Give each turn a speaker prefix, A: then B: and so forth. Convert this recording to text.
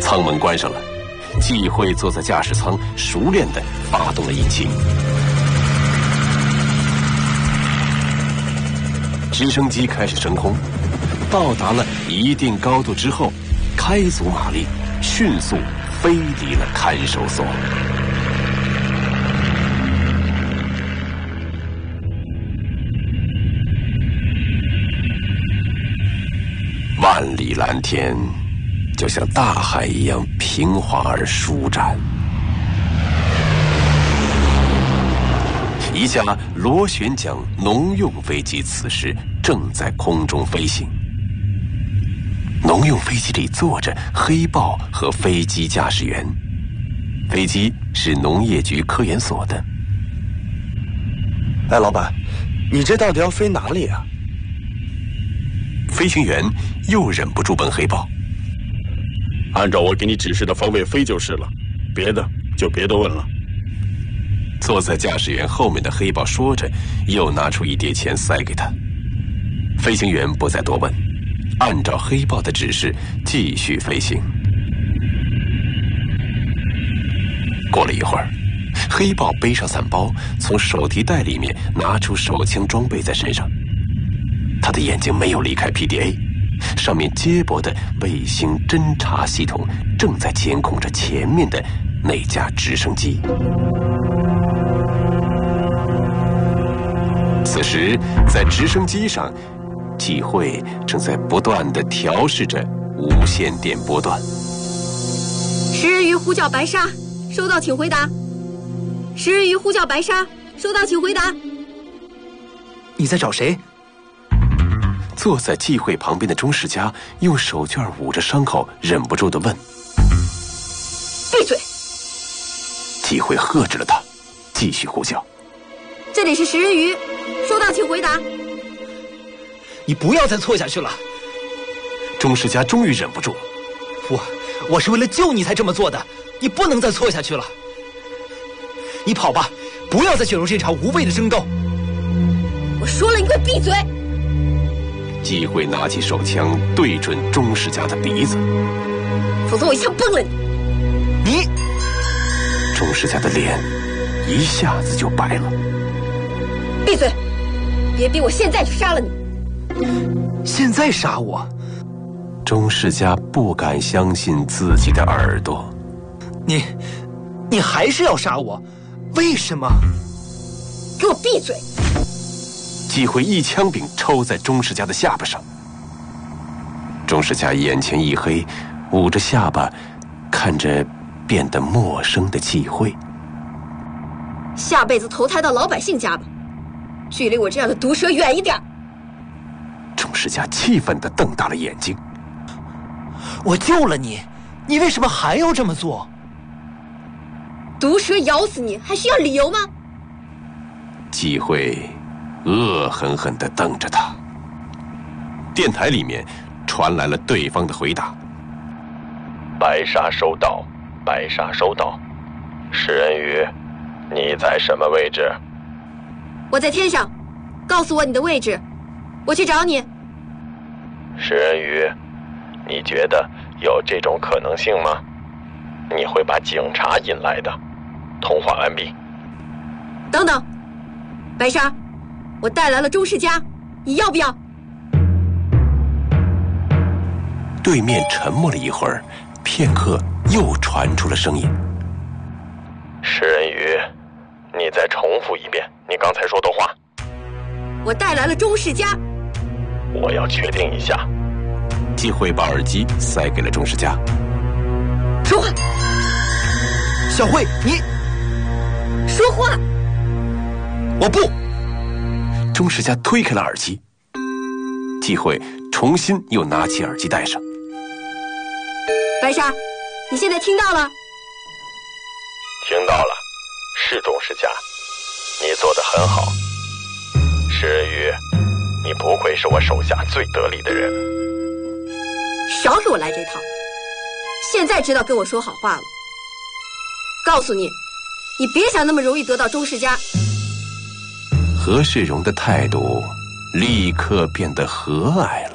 A: 舱门关上了，纪惠坐在驾驶舱，熟练地发动了引擎。直升机开始升空，到达了一定高度之后，开足马力，迅速飞离了看守所。万里蓝天就像大海一样平滑而舒展。一架螺旋桨农用飞机此时正在空中飞行。农用飞机里坐着黑豹和飞机驾驶员，飞机是农业局科研所的。
B: 哎，老板，你这到底要飞哪里啊？
A: 飞行员又忍不住问黑豹：“
C: 按照我给你指示的方位飞就是了，别的就别多问了。”
A: 坐在驾驶员后面的黑豹说着，又拿出一叠钱塞给他。飞行员不再多问，按照黑豹的指示继续飞行。过了一会儿，黑豹背上伞包，从手提袋里面拿出手枪装备在身上。他的眼睛没有离开 PDA， 上面接驳的卫星侦察系统正在监控着前面的那架直升机。此时，在直升机上，纪惠正在不断地调试着无线电波段。
D: 10日鱼呼叫白沙，收到请回答。10日鱼呼叫白沙，收到请回答。
B: 你在找谁？
A: 坐在纪惠旁边的钟世佳用手绢捂着伤口，忍不住地问：“
D: 闭嘴！”
A: 纪惠喝止了他，继续呼叫：“
D: 这里是10日鱼，收到请回答。”
B: 你不要再错下去了。
A: 钟世佳终于忍不住：“
B: 我是为了救你才这么做的，你不能再错下去了。你跑吧，不要再卷入这场无谓的争斗。”
D: 我说了，你给我闭嘴！
A: 纪惠拿起手枪对准钟世佳的鼻子，
D: 否则我一枪崩了你！
B: 你！
A: 钟世佳的脸一下子就白了。
D: 闭嘴！别逼我现在就杀了你！
B: 现在杀我？
A: 钟世佳不敢相信自己的耳朵。
B: 你还是要杀我？为什么？
D: 给我闭嘴！
A: 纪惠一枪柄抽在钟世佳的下巴上。钟世佳眼前一黑，捂着下巴，看着变得陌生的纪惠。
D: 下辈子投胎到老百姓家吧，距离我这样的毒蛇远一点。
A: 钟世佳气愤地瞪大了眼睛。
B: 我救了你，你为什么还要这么做？
D: 毒蛇咬死你还需要理由吗？
A: 纪惠恶狠狠地瞪着他。电台里面传来了对方的回答：“
C: 白沙收到，白沙收到。食人鱼，你在什么位置？”“
D: 我在天上，告诉我你的位置，我去找你。”“
C: 食人鱼，你觉得有这种可能性吗？你会把警察引来的。通话完毕。”“
D: 等等，白沙，我带来了钟世佳，你要不要？”
A: 对面沉默了一会儿，片刻又传出了声音：“
C: 食人鱼，你再重复一遍你刚才说的话。”“
D: 我带来了钟世佳。”“
C: 我要确定一下。”
A: 纪惠把耳机塞给了钟世佳。
D: “说话！”“
B: 小慧，你
D: 说话！”“
B: 我不！”
A: 钟世佳推开了耳机。纪惠重新又拿起耳机戴上。
D: “白沙，你现在听到了？”“
C: 听到了，是钟世佳，你做得很好。食人鱼，你不愧是我手下最得力的人。”“
D: 少给我来这套！现在知道跟我说好话了。告诉你，你别想那么容易得到钟世佳。”何世荣的态度立刻变得和蔼了。